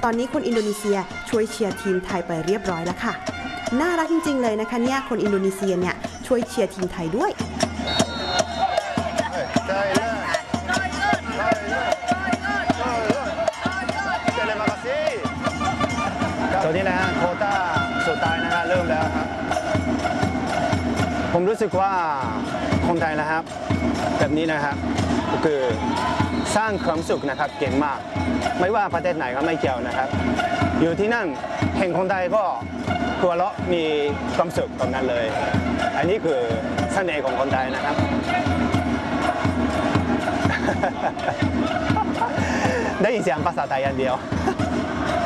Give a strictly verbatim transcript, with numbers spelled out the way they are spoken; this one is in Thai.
ตอนนี้คนอินโดนีเซียช่วยเชียร์ทีมไทยไปเรียบร้อยแล้วค่ะน่ารักจริงๆเลยนะคะเนี่ยคนอินโดนีเซียเนี่ยช่วยเชียร์ทีมไทยด้วยตอนนี้นะฮะโควต้าสุดท้ายนะฮะเริ่มแล้วครับผมรู้สึกว่าคนไทยนะครับแบบนี้นะครับคือสร้างความสุขนะครับเก่งมากไม่ว่าประเทศไหนก็ไม่เกี่ยวนะครับอยู่ที่นั่นเห็นคนไทยก็หัวเราะมีความสุขตรงนั้นเลยอันนี้คือเสน่ห์ของคนไทยนะครับ ได้ยินเสียงภาษาไทยอย่างเดียว